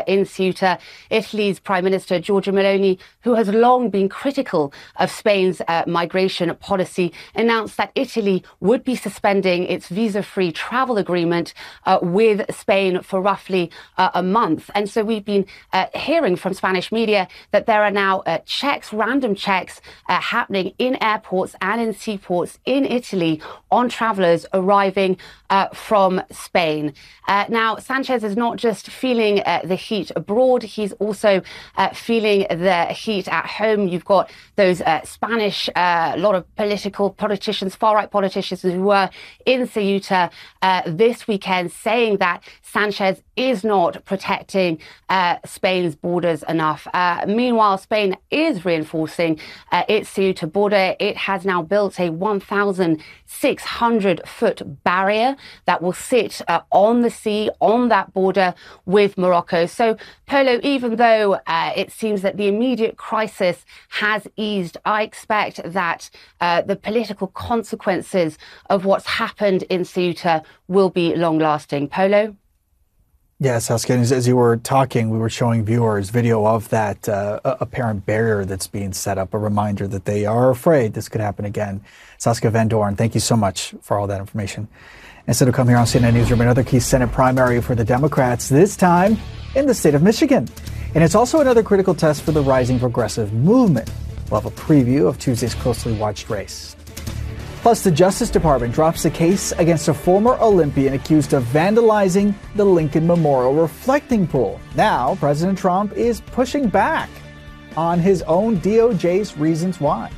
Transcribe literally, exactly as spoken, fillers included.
in Ceuta. Italy's Prime Minister Giorgia Meloni, who has long been critical of Spain's uh, migration policy, announced that Italy would be suspending its visa-free travel agreement uh, with Spain for roughly uh, a month. And so we've been uh, hearing from Spanish media that there are now uh, checks, random checks uh, happening in airports and in seaports in Italy on travellers arriving uh, from Spain. Uh, now, Sanchez is not just feeling uh, the heat abroad, he's also uh, feeling the heat at home. You've got those uh, Spanish, a uh, lot of political politicians, far-right politicians who were in Ceuta uh, this weekend saying that Sanchez is not protecting uh, Spain's borders enough. Uh, meanwhile, Spain is reinforcing uh, its Ceuta border. It has now built a one thousand six hundred foot barrier that will sit uh, on the sea, on that border with Morocco. So, Polo, even though uh, it seems that the immediate crisis has eased, I expect that uh, the political consequences of what's happened in Ceuta will be long-lasting. Polo? Yes, Saskia, as you were talking, we were showing viewers video of that uh, apparent barrier that's being set up, a reminder that they are afraid this could happen again. Saskia Van Doorn, thank you so much for all that information. Instead of coming here on C N N Newsroom, another key Senate primary for the Democrats, this time in the state of Michigan. And it's also another critical test for the rising progressive movement. We'll have a preview of Tuesday's closely watched race. Plus, the Justice Department drops a case against a former Olympian accused of vandalizing the Lincoln Memorial reflecting pool. Now, President Trump is pushing back on his own D O J's reasons why.